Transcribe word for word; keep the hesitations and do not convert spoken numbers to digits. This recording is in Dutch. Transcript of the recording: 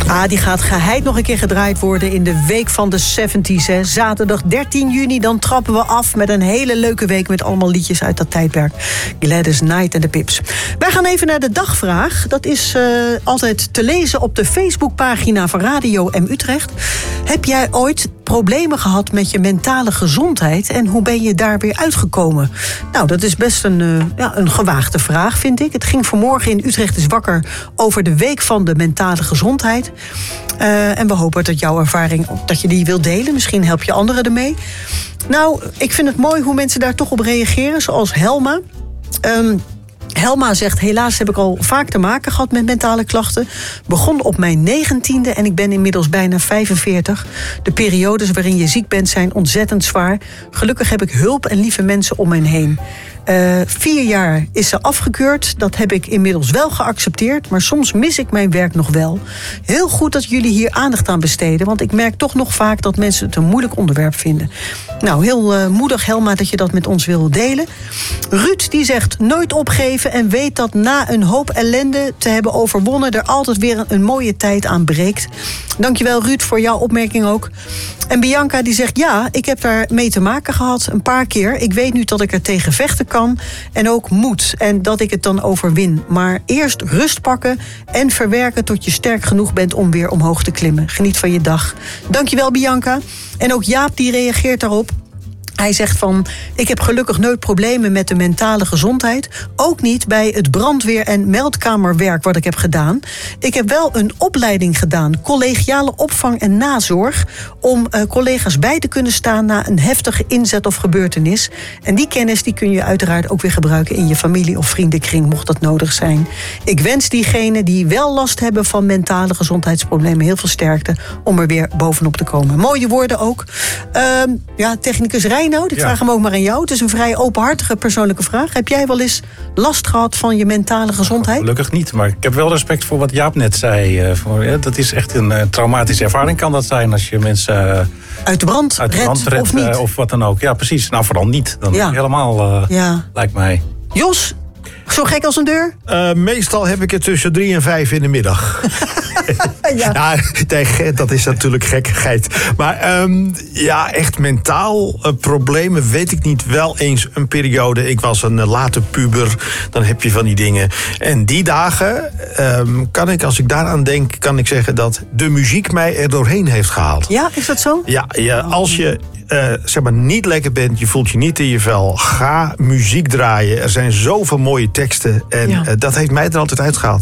Ah, die gaat geheid nog een keer gedraaid worden in de week van de zeventig. Hè. Zaterdag dertien juni, dan trappen we af met een hele leuke week met allemaal liedjes uit dat tijdperk. Gladys Knight en de Pips. Wij gaan even naar de dagvraag. Dat is uh, altijd te lezen op de Facebookpagina van Radio M Utrecht. Heb jij ooit problemen gehad met je mentale gezondheid en hoe ben je daar weer uitgekomen? Nou, dat is best een, uh, ja, een gewaagde vraag, vind ik. Het ging vanmorgen in Utrecht is wakker over de week van de mentale gezondheid. Uh, en we hopen dat jouw ervaring, dat je die wilt delen. Misschien help je anderen ermee. Nou, ik vind het mooi hoe mensen daar toch op reageren, zoals Helma. Um, Helma zegt, helaas heb ik al vaak te maken gehad met mentale klachten. Begon op mijn negentiende en ik ben inmiddels bijna vijfenveertig. De periodes waarin je ziek bent zijn ontzettend zwaar. Gelukkig heb ik hulp en lieve mensen om me heen. Uh, vier jaar is ze afgekeurd. Dat heb ik inmiddels wel geaccepteerd. Maar soms mis ik mijn werk nog wel. Heel goed dat jullie hier aandacht aan besteden. Want ik merk toch nog vaak dat mensen het een moeilijk onderwerp vinden. Nou, heel uh, moedig, Helma, dat je dat met ons wil delen. Ruud die zegt, nooit opgeven en weet dat na een hoop ellende te hebben overwonnen er altijd weer een, een mooie tijd aan breekt. Dankjewel, Ruud, voor jouw opmerking ook. En Bianca die zegt, ja, ik heb daar mee te maken gehad een paar keer. Ik weet nu dat ik er tegen vechten kan en ook moet. En dat ik het dan overwin. Maar eerst rust pakken en verwerken tot je sterk genoeg bent om weer omhoog te klimmen. Geniet van je dag. Dankjewel, Bianca. En ook Jaap die reageert daarop. Hij zegt van, ik heb gelukkig nooit problemen met de mentale gezondheid. Ook niet bij het brandweer- en meldkamerwerk wat ik heb gedaan. Ik heb wel een opleiding gedaan, collegiale opvang en nazorg, om uh, collega's bij te kunnen staan na een heftige inzet of gebeurtenis. En die kennis die kun je uiteraard ook weer gebruiken in je familie- of vriendenkring, mocht dat nodig zijn. Ik wens diegenen die wel last hebben van mentale gezondheidsproblemen heel veel sterkte om er weer bovenop te komen. Mooie woorden ook. Uh, ja, technicus Rijn. Nou, ik vraag ja. hem ook maar aan jou. Het is een vrij openhartige persoonlijke vraag. Heb jij wel eens last gehad van je mentale gezondheid? Gelukkig niet, maar ik heb wel respect voor wat Jaap net zei. Uh, voor, ja, dat is echt een uh, traumatische ervaring kan dat zijn als je mensen Uh, uit de brand, uit de brand red, redt of niet? Uh, of wat dan ook. Ja, precies. Nou, vooral niet. Dan ja. helemaal, uh, ja. lijkt mij. Jos, zo gek als een deur? Uh, meestal heb ik het tussen drie en vijf in de middag. ja. ja, nee, dat is natuurlijk gekkigheid. Maar um, ja, echt mentaal uh, problemen weet ik niet. Wel eens een periode. Ik was een uh, late puber. Dan heb je van die dingen. En die dagen um, kan ik, als ik daaraan denk, kan ik zeggen dat de muziek mij er doorheen heeft gehaald. Ja, is dat zo? Ja, ja als je Uh, zeg maar niet lekker bent, je voelt je niet in je vel, ga muziek draaien. Er zijn zoveel mooie teksten en ja. uh, dat heeft mij er altijd uitgehaald.